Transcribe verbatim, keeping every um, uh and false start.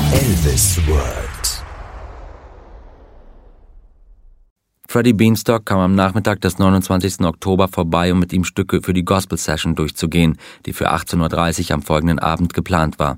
Elvis World. Freddie Beanstalk kam am Nachmittag des neunundzwanzigsten Oktober vorbei, um mit ihm Stücke für die Gospel-Session durchzugehen, die für achtzehn Uhr dreißig am folgenden Abend geplant war.